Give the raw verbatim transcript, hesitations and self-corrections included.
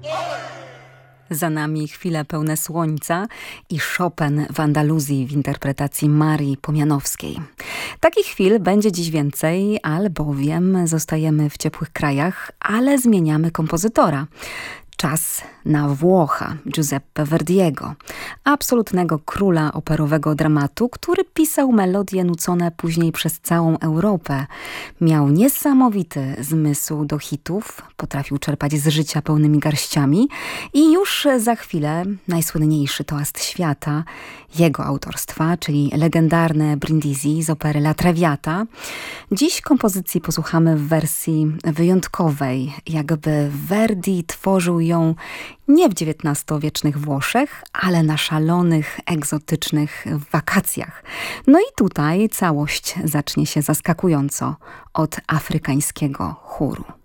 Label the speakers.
Speaker 1: Za nami chwile pełne słońca i Chopin w Andaluzji w interpretacji Marii Pomianowskiej. Takich chwil będzie dziś więcej, albowiem zostajemy w ciepłych krajach, ale zmieniamy kompozytora. Czas na Włocha, Giuseppe Verdiego, absolutnego króla operowego dramatu, który pisał melodie nucone później przez całą Europę. Miał niesamowity zmysł do hitów, potrafił czerpać z życia pełnymi garściami i już za chwilę najsłynniejszy toast świata, jego autorstwa, czyli legendarne Brindisi z opery La Traviata. Dziś kompozycji posłuchamy w wersji wyjątkowej, jakby Verdi tworzył ją nie w dziewiętnastowiecznych Włoszech, ale na szalonych, egzotycznych wakacjach. No i tutaj całość zacznie się zaskakująco od afrykańskiego chóru.